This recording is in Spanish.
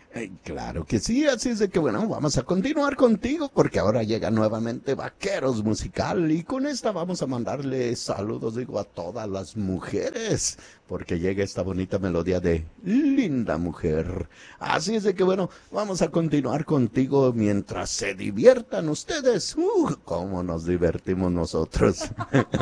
Claro que sí, así es de que bueno, vamos a continuar contigo porque ahora llega nuevamente Vaqueros Musical y con esta vamos a mandarle saludos, digo, a todas las mujeres porque llega esta bonita melodía de Linda Mujer. Así es de que bueno, vamos a continuar contigo mientras se diviertan ustedes. Cómo nos divertimos nosotros.